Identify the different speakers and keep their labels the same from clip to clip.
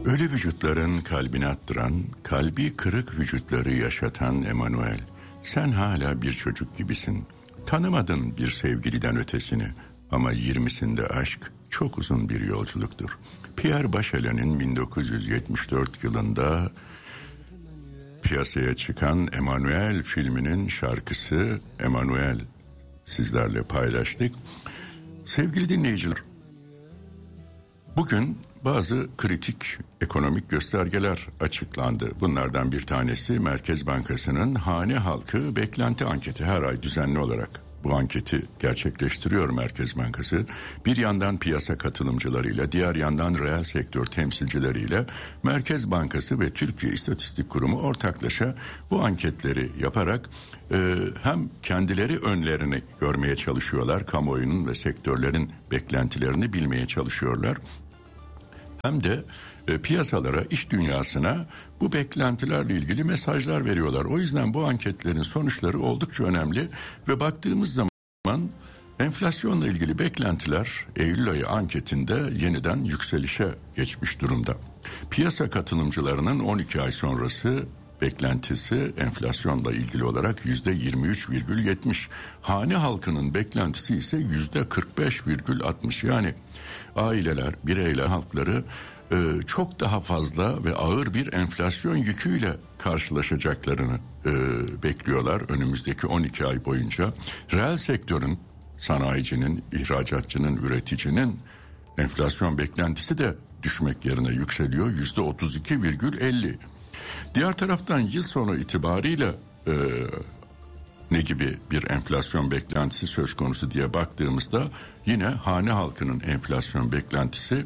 Speaker 1: Ölü vücutların kalbini attıran, kalbi kırık vücutları yaşatan Emanuel, sen hala bir çocuk gibisin. Tanımadın bir sevgiliden ötesini ama 20'sinde aşk çok uzun bir yolculuktur. Pierre Bachelet'in 1974 yılında piyasaya çıkan Emanuel filminin şarkısı Emanuel sizlerle paylaştık. Sevgili dinleyiciler, bugün bazı kritik ekonomik göstergeler açıklandı. Bunlardan bir tanesi Merkez Bankası'nın hane halkı beklenti anketi. Her ay düzenli olarak bu anketi gerçekleştiriyor Merkez Bankası. Bir yandan piyasa katılımcılarıyla, diğer yandan reel sektör temsilcileriyle Merkez Bankası ve Türkiye İstatistik Kurumu ortaklaşa bu anketleri yaparak hem kendileri önlerini görmeye çalışıyorlar, kamuoyunun ve sektörlerin beklentilerini bilmeye çalışıyorlar. Hem de piyasalara, iş dünyasına bu beklentilerle ilgili mesajlar veriyorlar. O yüzden bu anketlerin sonuçları oldukça önemli ve baktığımız zaman enflasyonla ilgili beklentiler Eylül ayı anketinde yeniden yükselişe geçmiş durumda. Piyasa katılımcılarının 12 ay sonrası beklentisi enflasyonla ilgili olarak %23,70. Hane halkının beklentisi ise %45,60. Yani aileler, bireyler, halkları çok daha fazla ve ağır bir enflasyon yüküyle karşılaşacaklarını bekliyorlar önümüzdeki 12 ay boyunca. Reel sektörün, sanayicinin, ihracatçının, üreticinin enflasyon beklentisi de düşmek yerine yükseliyor, %32,50. Diğer taraftan yıl sonu itibariyle ne gibi bir enflasyon beklentisi söz konusu diye baktığımızda yine hane halkının enflasyon beklentisi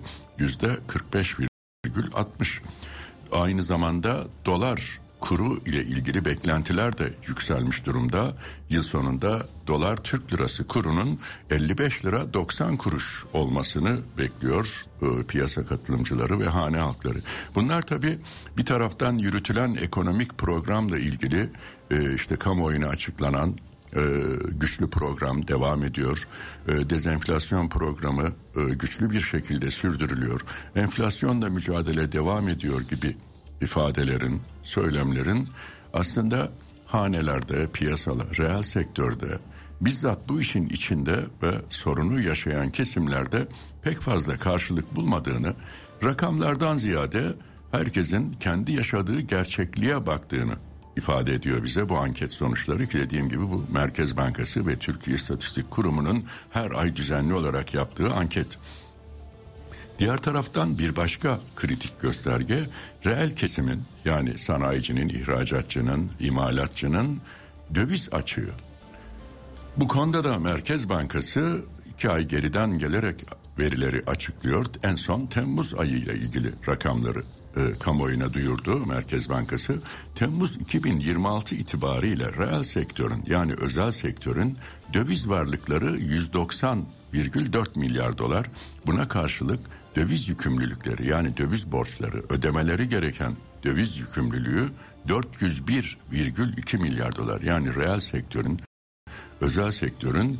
Speaker 1: %45,60. Aynı zamanda dolar kuru ile ilgili beklentiler de yükselmiş durumda. Yıl sonunda dolar Türk lirası kurunun 55 lira 90 kuruş olmasını bekliyor piyasa katılımcıları ve hane halkları. Bunlar tabii bir taraftan yürütülen ekonomik programla ilgili işte kamuoyuna açıklanan güçlü program devam ediyor. Dezenflasyon programı güçlü bir şekilde sürdürülüyor. Enflasyonla mücadele devam ediyor gibi ifadelerin, söylemlerin aslında hanelerde, piyasalar, reel sektörde, bizzat bu işin içinde ve sorunu yaşayan kesimlerde pek fazla karşılık bulmadığını, rakamlardan ziyade herkesin kendi yaşadığı gerçekliğe baktığını ifade ediyor bize bu anket sonuçları ki dediğim gibi bu Merkez Bankası ve Türkiye İstatistik Kurumu'nun her ay düzenli olarak yaptığı anket. Diğer taraftan bir başka kritik gösterge reel kesimin, yani sanayicinin, ihracatçının, imalatçının döviz açığı. Bu konuda da Merkez Bankası 2 ay geriden gelerek verileri açıklıyor. En son Temmuz ayı ile ilgili rakamları kamuoyuna duyurdu Merkez Bankası. Temmuz 2026 itibariyle reel sektörün, yani özel sektörün döviz varlıkları 190,4 milyar dolar. Buna karşılık döviz yükümlülükleri, yani döviz borçları, ödemeleri gereken döviz yükümlülüğü 401,2 milyar dolar. Yani reel sektörün, özel sektörün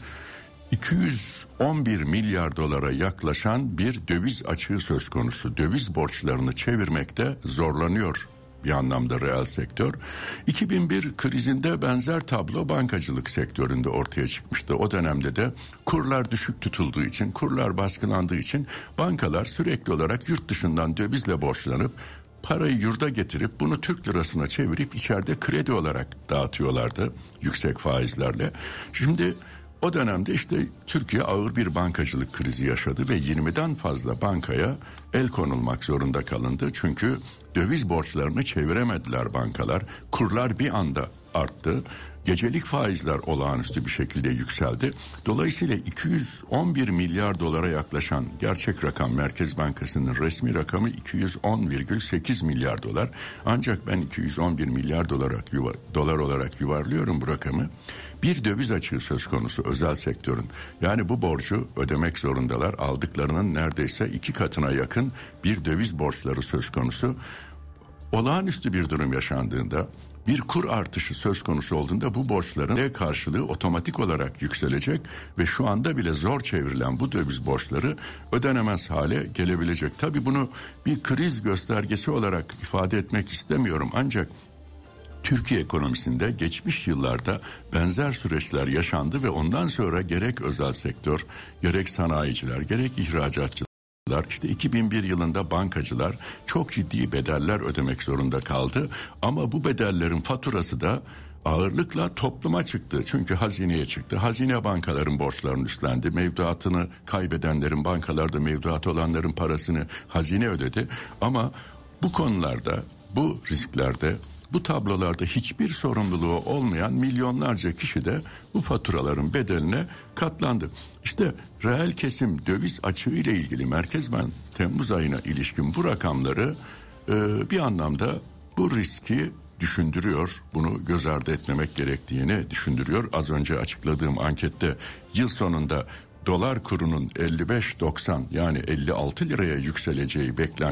Speaker 1: 211 milyar dolara yaklaşan bir döviz açığı söz konusu. Döviz borçlarını çevirmekte zorlanıyor bir anlamda reel sektör. 2001 krizinde benzer tablo bankacılık sektöründe ortaya çıkmıştı. O dönemde de kurlar düşük tutulduğu için, kurlar baskılandığı için bankalar sürekli olarak yurt dışından dövizle borçlanıp parayı yurda getirip bunu Türk lirasına çevirip içeride kredi olarak dağıtıyorlardı yüksek faizlerle. Şimdi o dönemde işte Türkiye ağır bir bankacılık krizi yaşadı ve 20'den fazla bankaya el konulmak zorunda kalındı. Çünkü döviz borçlarını çeviremediler bankalar. Kurlar bir anda arttı. Gecelik faizler olağanüstü bir şekilde yükseldi. Dolayısıyla 211 milyar dolara yaklaşan gerçek rakam, Merkez Bankası'nın resmi rakamı 210,8 milyar dolar. Ancak ben 211 milyar dolar olarak yuvarlıyorum bu rakamı. Bir döviz açığı söz konusu özel sektörün. Yani bu borcu ödemek zorundalar. Aldıklarının neredeyse 2 katına yakın bir döviz borçları söz konusu. Olağanüstü bir durum yaşandığında bir kur artışı söz konusu olduğunda bu borçların karşılığı otomatik olarak yükselecek ve şu anda bile zor çevrilen bu döviz borçları ödenemez hale gelebilecek. Tabii bunu bir kriz göstergesi olarak ifade etmek istemiyorum, ancak Türkiye ekonomisinde geçmiş yıllarda benzer süreçler yaşandı ve ondan sonra gerek özel sektör, gerek sanayiciler, gerek ihracatçılar, işte 2001 yılında bankacılar çok ciddi bedeller ödemek zorunda kaldı. Ama bu bedellerin faturası da ağırlıkla topluma çıktı. Çünkü hazineye çıktı. Hazine bankaların borçlarını üstlendi. Mevduatını kaybedenlerin, bankalarda mevduat olanların parasını hazine ödedi. Ama bu konularda, bu risklerde, bu tablolarda hiçbir sorumluluğu olmayan milyonlarca kişi de bu faturaların bedeline katlandı. İşte reel kesim döviz açığı ile ilgili Merkez Bank Temmuz ayına ilişkin bu rakamları bir anlamda bu riski düşündürüyor. Bunu göz ardı etmemek gerektiğini düşündürüyor. Az önce açıkladığım ankette yıl sonunda dolar kurunun 55-90 yani 56 liraya yükseleceği beklenti